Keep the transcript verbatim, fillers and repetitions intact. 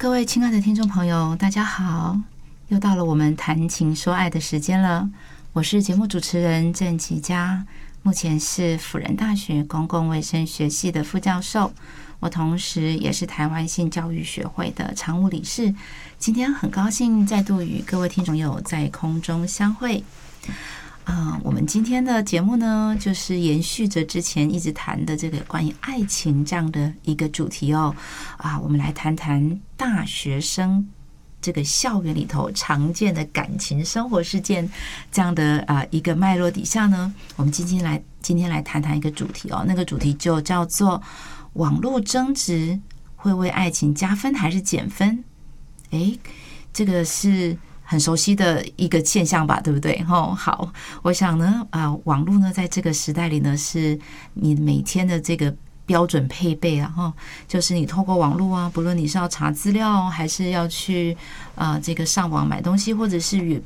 各位亲爱的听众朋友，大家好，又到了我们谈情说爱的时间了。我是节目主持人郑琪佳，目前是辅仁大学公共卫生学系的副教授，我同时也是台湾性教育学会的常务理事。今天很高兴再度与各位听众友在空中相会。嗯，我们今天的节目呢，就是延续着之前一直谈的这个关于爱情这样的一个主题哦。啊，我们来谈谈大学生这个校园里头常见的感情生活事件这样的啊一个脉络底下呢，我们今天来今天来谈谈一个主题哦，那个主题就叫做网络争执会为爱情加分还是减分？诶，这个是很熟悉的一个现象吧，对不对？哦，好，我想呢，啊，网络呢，在这个时代里呢，是你每天的这个标准配备啊，哈，就是你透过网络啊，不论你是要查资料，还是要去啊、呃、这个上网买东西，或者是与